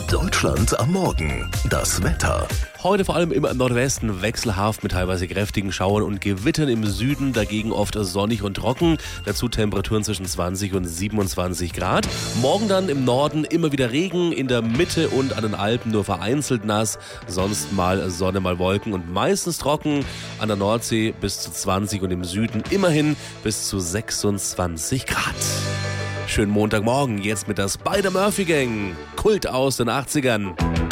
Deutschland am Morgen. Das Wetter. Heute vor allem im Nordwesten wechselhaft mit teilweise kräftigen Schauern und Gewittern, im Süden dagegen oft sonnig und trocken. Dazu Temperaturen zwischen 20 und 27 Grad. Morgen dann im Norden immer wieder Regen, in der Mitte und an den Alpen nur vereinzelt nass. Sonst mal Sonne, mal Wolken und meistens trocken. An der Nordsee bis zu 20 und im Süden immerhin bis zu 26 Grad. Schönen Montagmorgen, jetzt mit der Spider-Murphy Gang. Kult aus den 80ern.